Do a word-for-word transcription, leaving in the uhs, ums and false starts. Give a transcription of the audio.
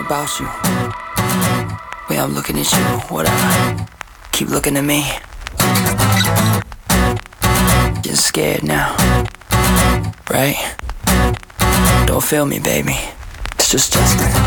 about you. Way I'm looking at you, whatever. Keep looking at me. Just scared now, right? Don't feel me, baby. It's just Justin.